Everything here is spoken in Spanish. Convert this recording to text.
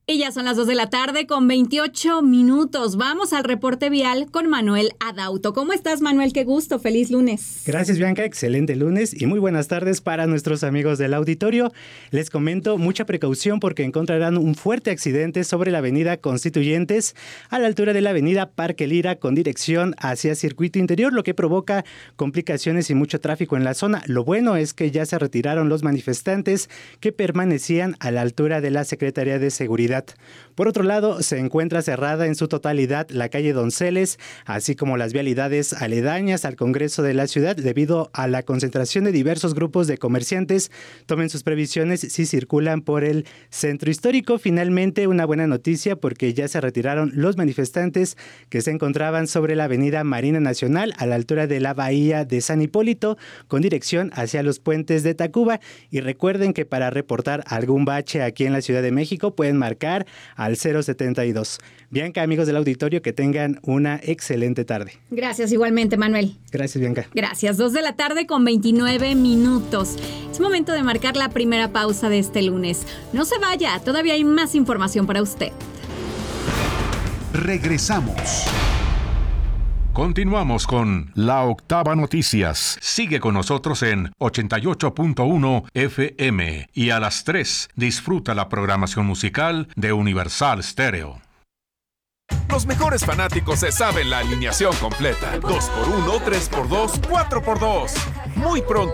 Y ya son las 2 de la tarde con 28 minutos. Vamos al reporte vial con Manuel Adauto. ¿Cómo estás, Manuel? Qué gusto. Feliz lunes. Gracias, Bianca. Excelente lunes y muy buenas tardes para nuestros amigos del auditorio. Les comento mucha precaución porque encontrarán un fuerte accidente sobre la avenida Constituyentes a la altura de la avenida Parque Lira con dirección hacia Circuito Interior, lo que provoca complicaciones y mucho tráfico en la zona. Lo bueno es que ya se retiraron los manifestantes que permanecían a la altura de la Secretaría de Seguridad. Por otro lado, se encuentra cerrada en su totalidad la calle Donceles, así como las vialidades aledañas al Congreso de la ciudad debido a la concentración de diversos grupos de comerciantes. Tomen sus previsiones si circulan por el centro histórico. Finalmente, una buena noticia porque ya se retiraron los manifestantes que se encontraban sobre la avenida Marina Nacional a la altura de la bahía de San Hipólito con dirección hacia los puentes de Tacuba. Y recuerden que para reportar algún bache aquí en la Ciudad de México pueden marcar al 072. Bianca, amigos del auditorio, que tengan una excelente tarde. Gracias igualmente, Manuel. Gracias, Bianca. Gracias. 2 de la tarde con 29 minutos. Es momento de marcar la primera pausa de este lunes. No se vaya, todavía hay más información para usted. Regresamos. Continuamos con La Octava Noticias. Sigue con nosotros en 88.1 FM y a las 3 disfruta la programación musical de Universal Stereo. Los mejores fanáticos se saben la alineación completa. 2x1, 3x2, 4x2. Muy pronto